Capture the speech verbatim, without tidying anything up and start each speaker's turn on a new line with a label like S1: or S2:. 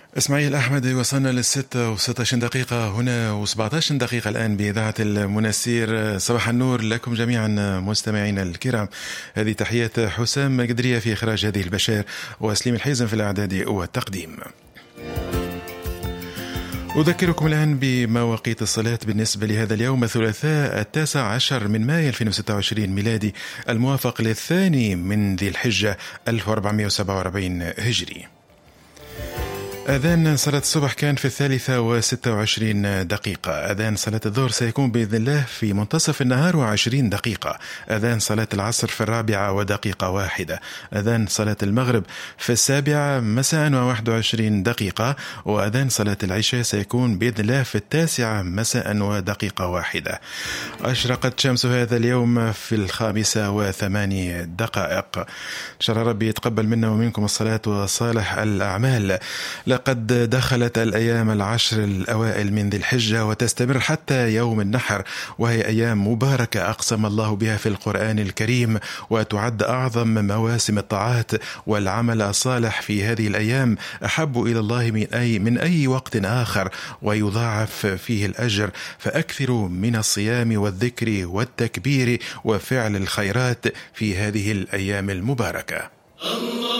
S1: إسماعيل أحمد، وصلنا للستة وستة عشر دقيقة هنا وسبعة عشر دقيقة الآن بإذاعة المنسير. صباح النور لكم جميعا مستمعينا الكرام. هذه تحيات حسام قدرية في إخراج هذه البشائر، وسليم الحيزم في الإعداد والتقديم. أذكركم الآن بمواقيت الصلاة بالنسبة لهذا اليوم الثلاثاء التاسع عشر من مايو ألفين وستة وعشرين ميلادي، الموافق للثاني من ذي الحجة ألف وأربعمائة وسبعة وأربعين هجري. أذان صلاة الصبح كان في الثالثة وستة وعشرين دقيقة. أذان صلاة الظهر سيكون بإذن الله في منتصف النهار وعشرين دقيقة. أذان صلاة العصر في الرابعة ودقيقة واحدة. أذان صلاة المغرب في السابعة مساء وواحد وعشرين دقيقة. وأذان صلاة العشاء سيكون بإذن الله في التاسعة مساء ودقيقة واحدة. أشرقت شمس هذا اليوم في الخامسة وثماني دقائق. إن شاء الله ربي يتقبل منا ومنكم الصلاة وصالح الأعمال. لقد دخلت الأيام العشر الأوائل من ذي الحجة وتستمر حتى يوم النحر، وهي أيام مباركة أقسم الله بها في القرآن الكريم، وتعد أعظم مواسم الطاعات، والعمل الصالح في هذه الأيام أحب إلى الله من أي, من أي وقت آخر، ويضاعف فيه الأجر. فأكثروا من الصيام والذكر والتكبير وفعل الخيرات في هذه الأيام المباركة.